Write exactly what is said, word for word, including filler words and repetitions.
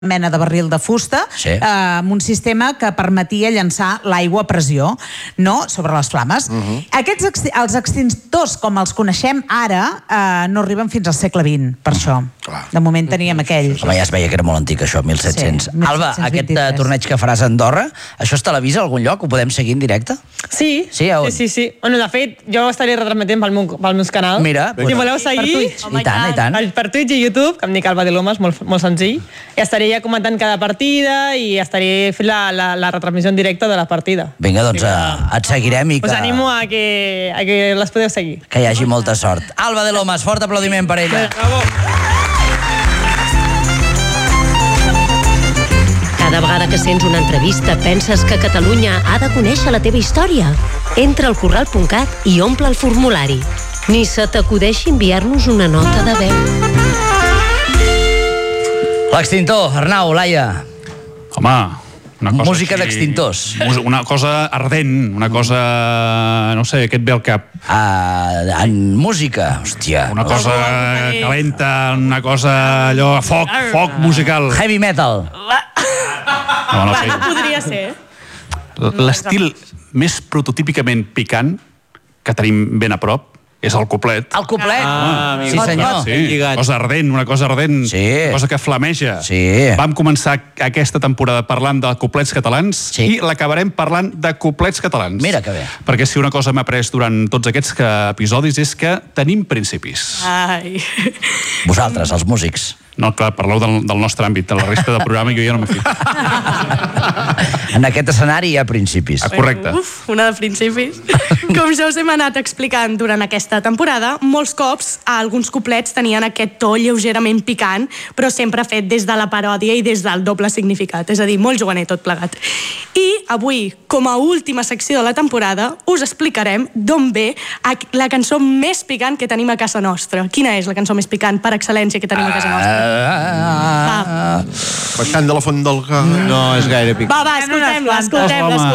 mena de barril de fusta, sí. eh, amb un sistema que permetia llançar l'aigua a pressió, no?, sobre les flames. Uh-huh. Aquests exti els extintors, com els coneixem ara, eh, no arriben fins al segle vint, per uh-huh. això. Clar. De moment teníem uh-huh. aquell. Home, ja es veia que era molt antic, això, mil set-cents. Sí, Alba, aquest uh, torneig que faràs a Andorra, això es televisa a algun lloc? Ho podem seguir en directe? Sí, sí, sí, sí, sí. Bueno, de fet, jo ho estaré retransmetent pel meu, pel meu canal. Mira, si voleu seguir... I tant, i tant. Per Twitch i YouTube, que em dic Alba de Lomas, molt, molt senzill. I estaré ja comentant cada partida i estaré fent la, la, la retransmissió en directe de la partida. Vinga, doncs uh, et seguirem i que... Us animo a que, a que les podeu seguir. Que hi hagi molta sort. Alba de Lomas, fort aplaudiment per ella. Bravo. Cada vegada que sents una entrevista penses que Catalunya ha de conèixer la teva història. Entra al corral punt cat i omple el formulari. Ni se t'acudeixi enviar-nos una nota de veu. L'extintor, Arnau, Laia. Home, una cosa música així, d'extintors. Una cosa ardent, una cosa... no sé, què et ve al cap? Uh, en música, hòstia. Una cosa calenta, una cosa allò, foc, foc musical. Heavy metal. No, no sé. Podria ser. L'estil més prototípicament picant que tenim ben a prop és el coplet. El coplet? Ah, sí, senyor. Sí, una cosa ardent, una cosa ardent, sí. Una cosa que flameja. Sí. Vam començar aquesta temporada parlant de coplets catalans sí. I l'acabarem parlant de coplets catalans. Mira que bé. Perquè si una cosa m'ha après durant tots aquests episodis és que tenim principis. Ai. Vosaltres, els músics. No, clar, parleu del, del nostre àmbit, de la resta del programa, i jo ja no m'he ficat. En aquest escenari hi ha principis. Ah, correcte. Uf, una de principis. Com ja us hem anat explicant durant aquesta temporada, molts cops alguns coplets tenien aquest to lleugerament picant, però sempre fet des de la paròdia i des del doble significat, és a dir, molt juganer tot plegat. I avui, com a última secció de la temporada, us explicarem d'on ve la cançó més picant que tenim a casa nostra. Quina és la cançó més picant per excel·lència que tenim a casa nostra? Baixant de la font del... No és gaire picant. Va, va, escoltem-la, escoltem-la.